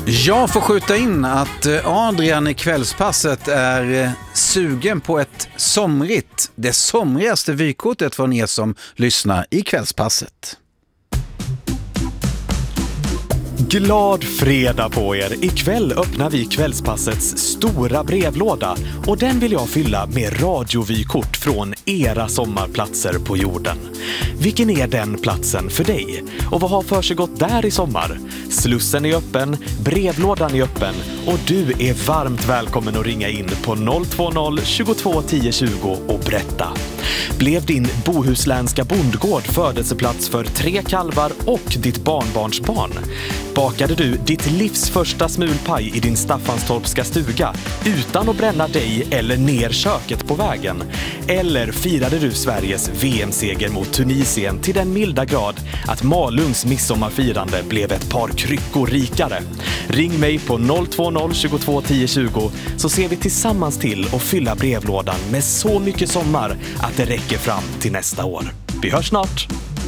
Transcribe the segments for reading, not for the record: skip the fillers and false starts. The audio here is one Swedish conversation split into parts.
Jag får skjuta in att Adrian i Kvällspasset är sugen på det somrigaste vykortet från er som lyssnar i Kvällspasset. Glad fredag på er! Ikväll öppnar vi Kvällspassets stora brevlåda och den vill jag fylla med radiovykort från era sommarplatser på jorden. Vilken är den platsen för dig? Och vad har för sig gått där i sommar? Slussen är öppen, brevlådan är öppen och du är varmt välkommen att ringa in på 020 22 10 20 och berätta. Blev din bohuslänska bondgård födelseplats för 3 kalvar och ditt barnbarnsbarn? Bakade du ditt livs första smulpaj i din Staffanstorpska stuga utan att bränna dig eller ner köket på vägen? Eller firade du Sveriges VM-seger mot Tunisien till den milda grad att Malungs midsommarfirande blev ett par kryckor rikare? Ring mig på 020 22 10 20 så ser vi tillsammans till att fylla brevlådan med så mycket sommar att det räcker fram till nästa år. Vi hörs snart!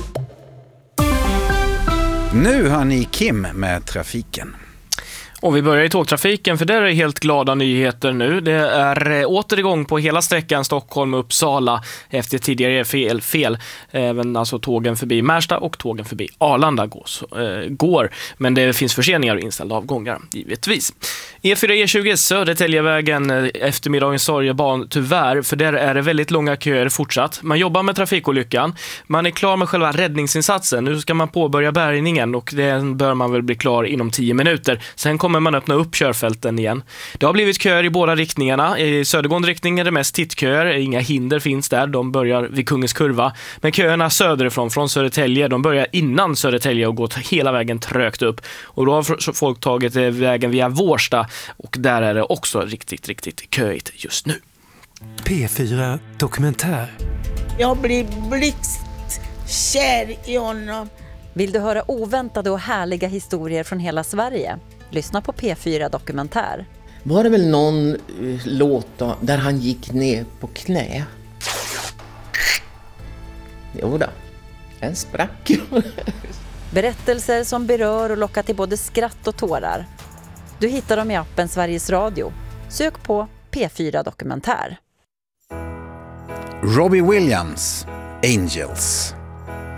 Nu har ni Kim med trafiken. Och vi börjar i tågtrafiken, för där är det helt glada nyheter nu. Det är åter igång på hela sträckan Stockholm-Uppsala efter tidigare fel. Även alltså tågen förbi Märsta och tågen förbi Arlanda går. Men det finns förseningar och inställda avgångar, givetvis. E4-E20 Södertäljevägen, eftermiddagens sorgeban tyvärr, för där är det väldigt långa köer fortsatt. Man jobbar med trafikolyckan, man är klar med själva räddningsinsatsen. Nu ska man påbörja bärgningen och den bör man väl bli klar inom 10 minuter. Sen kommer man öppna upp körfälten igen. Det har blivit köer i båda riktningarna. I södergående riktning är det mest tittköer. Inga hinder finns där. De börjar vid Kungens kurva. Men köerna söderifrån, från Södertälje, de börjar innan Södertälje och går hela vägen trögt upp. Och då har folk tagit vägen via Vårsta och där är det också riktigt köigt just nu. P4 Dokumentär. Jag blir blixtkär i honom. Vill du höra oväntade och härliga historier från hela Sverige? Lyssna på P4 Dokumentär. Var det väl någon låt då, där han gick ner på knä? Jo då, den sprack. Berättelser som berör och lockar till både skratt och tårar. Du hittar dem i appen Sveriges Radio. Sök på P4 Dokumentär. Robbie Williams, Angels.